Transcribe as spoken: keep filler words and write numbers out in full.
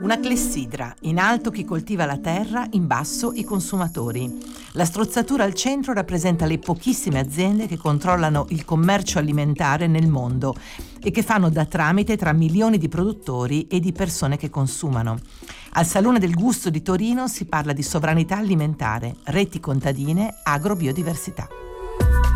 Una clessidra, in alto chi coltiva la terra, in basso i consumatori. La strozzatura al centro rappresenta le pochissime aziende che controllano il commercio alimentare nel mondo e che fanno da tramite tra milioni di produttori e di persone che consumano. Al Salone del Gusto di Torino si parla di sovranità alimentare, reti contadine, agrobiodiversità.